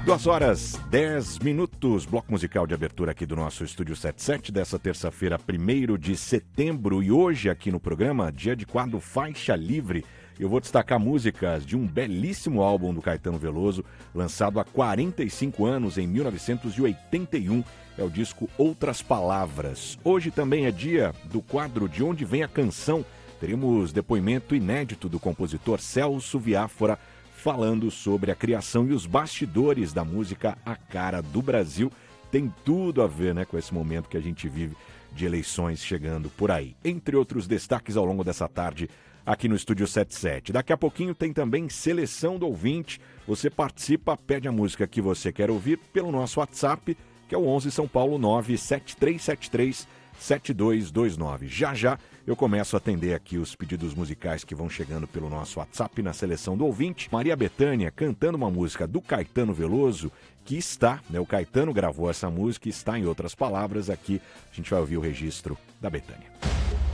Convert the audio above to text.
2h10, bloco musical de abertura aqui do nosso Estúdio 77, dessa terça-feira, 1º de setembro. E hoje aqui no programa, dia de quadro Faixa Livre, eu vou destacar músicas de um belíssimo álbum do Caetano Veloso, lançado há 45 anos, em 1981. É o disco Outras Palavras. Hoje também é dia do quadro De Onde Vem a Canção. Teremos depoimento inédito do compositor Celso Viáfora, falando sobre a criação e os bastidores da música A Cara do Brasil. Tem tudo a ver, né, com esse momento que a gente vive de eleições chegando por aí. Entre outros destaques ao longo dessa tarde aqui no Estúdio 77. Daqui a pouquinho tem também Seleção do Ouvinte. Você participa, pede a música que você quer ouvir pelo nosso WhatsApp, que é o 11 São Paulo 973737229. Já eu começo a atender aqui os pedidos musicais que vão chegando pelo nosso WhatsApp na Seleção do Ouvinte. Maria Bethânia cantando uma música do Caetano Veloso, que está, né, o Caetano gravou essa música e está em Outras Palavras. Aqui a gente vai ouvir o registro da Bethânia.